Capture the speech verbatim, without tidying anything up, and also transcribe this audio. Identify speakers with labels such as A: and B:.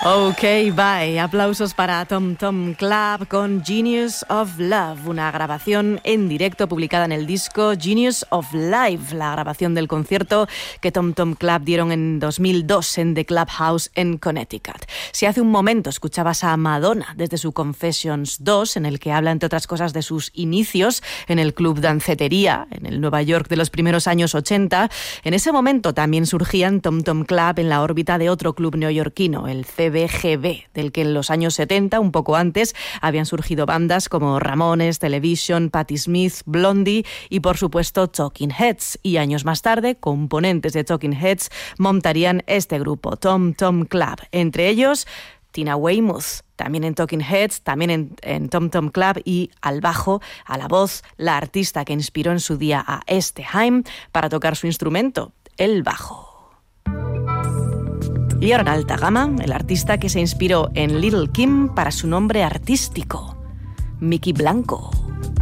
A: Ok, bye. Aplausos para Tom Tom Club con Genius of Love, una grabación en directo publicada en el disco Genius of Life, la grabación del concierto que Tom Tom Club dieron en dos mil dos en The Clubhouse en Connecticut. Si hace un momento escuchabas a Madonna desde su Confessions dos, en el que habla, entre otras cosas, de sus inicios en el club dancetería en el Nueva York de los primeros años ochenta, en ese momento también surgían Tom Tom Club en la órbita de otro club neoyorquino, el C B G B, del que en los años setenta, un poco antes, habían surgido bandas como Ramones, Television, Patti Smith, Blondie y, por supuesto, Talking Heads. Y años más tarde, componentes de Talking Heads montarían este grupo, Tom Tom Club. Entre ellos, Tina Weymouth, también en Talking Heads, también en, en Tom Tom Club, y al bajo, a la voz, la artista que inspiró en su día a este Haim para tocar su instrumento, el bajo. Y ahora en alta gama, el artista que se inspiró en Little Kim para su nombre artístico, Mickey Blanco.